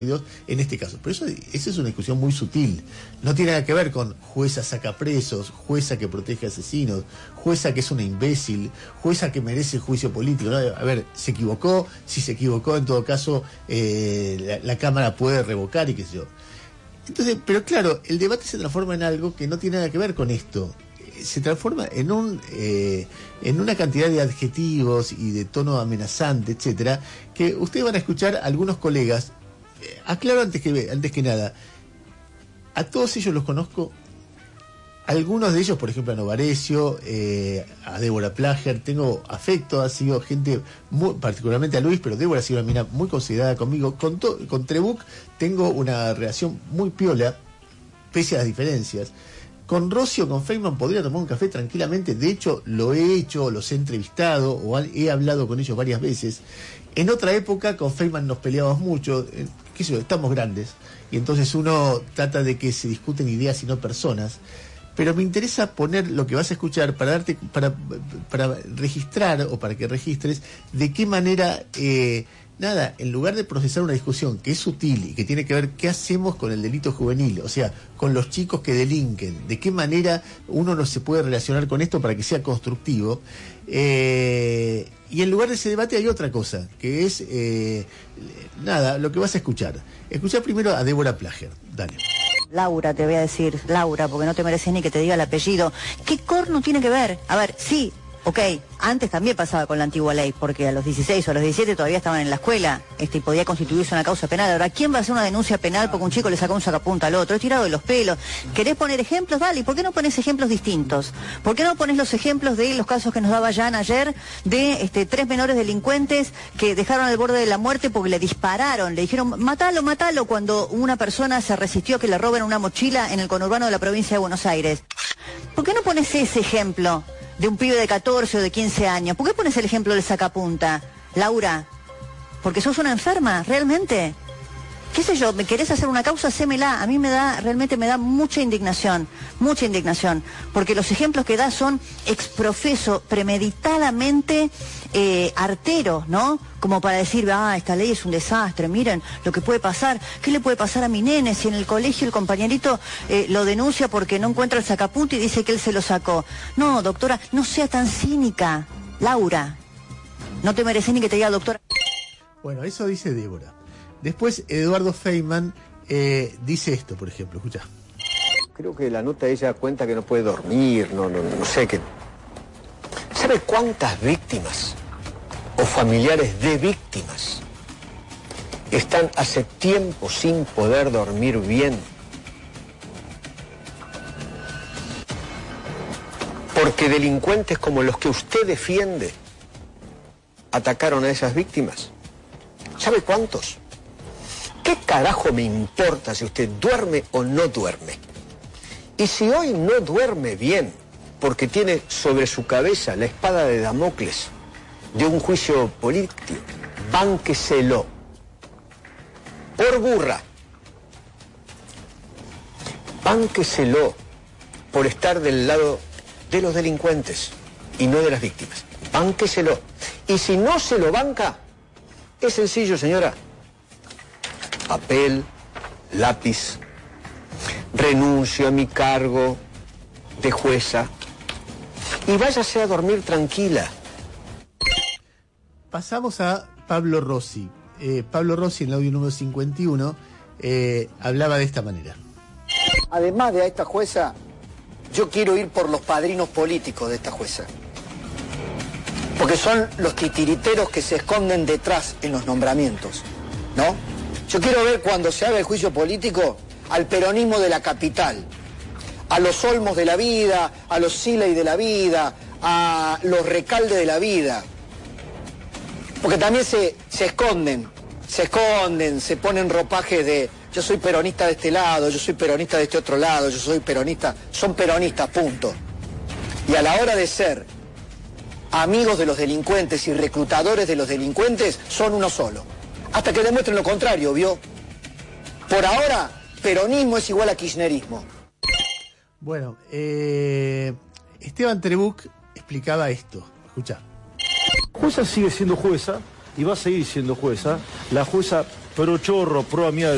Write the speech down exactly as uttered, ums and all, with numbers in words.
en este caso. Pero eso, esa es una discusión muy sutil. No tiene nada que ver con jueza saca presos, jueza que protege asesinos, jueza que es una imbécil, jueza que merece juicio político, ¿no? A ver, se equivocó, si se equivocó, en todo caso, eh, la, la Cámara puede revocar y qué sé yo. Entonces, pero claro, el debate se transforma en algo que no tiene nada que ver con esto. Se transforma en un eh, en una cantidad de adjetivos y de tono amenazante, etcétera, que ustedes van a escuchar a algunos colegas. Eh, aclaro antes que antes que nada, a todos ellos los conozco, algunos de ellos, por ejemplo a Novarecio, eh, a Débora Plager, tengo afecto, ha sido gente, muy, particularmente a Luis, pero Débora ha sido una mina muy considerada conmigo. Con, to, con Trebuch tengo una relación muy piola, pese a las diferencias. Con Rossi o con Feynman podría tomar un café tranquilamente, de hecho lo he hecho, los he entrevistado o he hablado con ellos varias veces. En otra época con Feynman nos peleábamos mucho, eh, qué sé yo, estamos grandes, y entonces uno trata de que se discuten ideas y no personas, pero me interesa poner lo que vas a escuchar para darte, para, para registrar o para que registres de qué manera... Eh, Nada, en lugar de procesar una discusión que es sutil y que tiene que ver qué hacemos con el delito juvenil, o sea, con los chicos que delinquen, de qué manera uno no se puede relacionar con esto para que sea constructivo, eh, y en lugar de ese debate hay otra cosa, que es, eh, nada, lo que vas a escuchar. Escuchá primero a Débora Plager, dale. Laura, te voy a decir, Laura, porque no te mereces ni que te diga el apellido. ¿Qué corno tiene que ver? A ver, sí. Ok, antes también pasaba con la antigua ley, porque a los dieciséis o a los diecisiete todavía estaban en la escuela, este, y podía constituirse una causa penal. Ahora, ¿quién va a hacer una denuncia penal porque un chico le sacó un sacapunta al otro? Es tirado de los pelos. ¿Querés poner ejemplos? Dale, ¿y por qué no pones ejemplos distintos? ¿Por qué no pones los ejemplos de los casos que nos daba Jan ayer, de este, tres menores delincuentes que dejaron al borde de la muerte porque le dispararon, le dijeron, matalo, matalo, cuando una persona se resistió a que le roben una mochila en el conurbano de la provincia de Buenos Aires? ¿Por qué no pones ese ejemplo de un pibe de catorce o de quince años? ¿Por qué pones el ejemplo del sacapunta, Laura? ¿Porque sos una enferma, realmente? ¿Qué sé yo? ¿Me querés hacer una causa? Hacémela. A mí me da, realmente me da mucha indignación, mucha indignación, porque los ejemplos que da son exprofeso, premeditadamente eh, arteros, ¿no? Como para decir, ah, esta ley es un desastre, miren lo que puede pasar. ¿Qué le puede pasar a mi nene si en el colegio el compañerito eh, lo denuncia porque no encuentra el sacapunta y dice que él se lo sacó? No, doctora, no sea tan cínica, Laura. No te mereces ni que te diga doctora. Bueno, eso dice Débora. Después Eduardo Feynman eh, dice esto, por ejemplo, escucha. Creo que la nota ella cuenta que no puede dormir, no, no, no sé qué. ¿Sabe cuántas víctimas o familiares de víctimas están hace tiempo sin poder dormir bien? Porque delincuentes como los que usted defiende atacaron a esas víctimas. ¿Sabe cuántos? ¿Qué carajo me importa si usted duerme o no duerme? Y si hoy no duerme bien, porque tiene sobre su cabeza la espada de Damocles de un juicio político, bánqueselo. Por burra. Bánqueselo por estar del lado de los delincuentes y no de las víctimas. Bánqueselo. Y si no se lo banca, es sencillo, señora. Papel, lápiz, renuncio a mi cargo de jueza y váyase a dormir tranquila. Pasamos a Pablo Rossi. Eh, Pablo Rossi, en el audio número cincuenta y uno, eh, hablaba de esta manera. Además de a esta jueza, yo quiero ir por los padrinos políticos de esta jueza. Porque son los titiriteros que se esconden detrás en los nombramientos, ¿no? Yo quiero ver cuando se haga el juicio político al peronismo de la capital, a los Olmos de la vida, a los Siley de la vida, a los Recalde de la vida. Porque también se, se esconden, se esconden, se ponen ropajes de yo soy peronista de este lado, yo soy peronista de este otro lado, yo soy peronista, son peronistas, punto. Y a la hora de ser amigos de los delincuentes y reclutadores de los delincuentes, son uno solo. Hasta que demuestren lo contrario, ¿vio? Por ahora, peronismo es igual a kirchnerismo. Bueno, eh, Esteban Trebuch explicaba esto. Escuchá. Jueza sigue siendo jueza y va a seguir siendo jueza. La jueza pro chorro, pro amiga